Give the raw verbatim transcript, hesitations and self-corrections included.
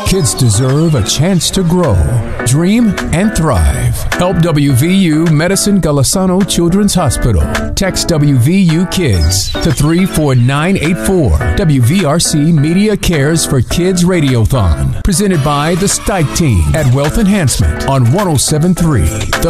Kids deserve a chance to grow, dream, and thrive. Help W V U Medicine Golisano Children's Hospital. Text W V U Kids to three four nine eight four. W V R C Media Cares for Kids Radiothon. Presented by the Stike Team at Wealth Enhancement on one oh seven point three.